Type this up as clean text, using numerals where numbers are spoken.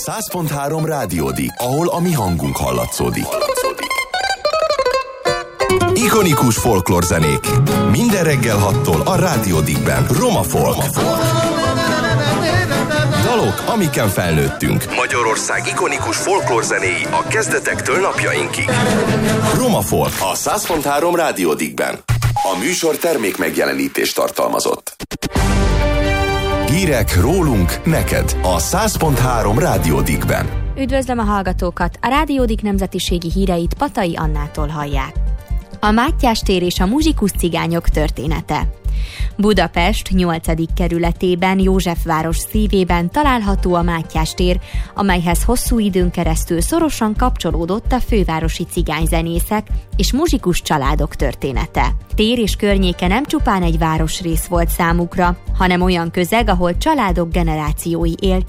100.3 Rádiódik, ahol a mi hangunk hallatszódik. Ikonikus folklórzenék. Minden reggel 6-tól a Rádiódikben. Roma Folk. Dalok, amiken felnőttünk. Magyarország ikonikus folklórzenéi a kezdetektől napjainkig. Roma Folk a 100.3 Rádiódikben. A műsor termék megjelenítést tartalmazott. Hírek rólunk, neked a 100.3 Rádiódikben. Üdvözlöm a hallgatókat! A Rádiódik nemzetiségi híreit Patai Annától hallják. A Mátyás tér és a muzsikus cigányok története. Budapest 8. kerületében, Józsefváros szívében található a Mátyás tér, amelyhez hosszú időn keresztül szorosan kapcsolódott a fővárosi cigányzenészek és muzsikus családok története. Tér és környéke nem csupán egy városrész volt számukra, hanem olyan közeg, ahol családok generációi éltek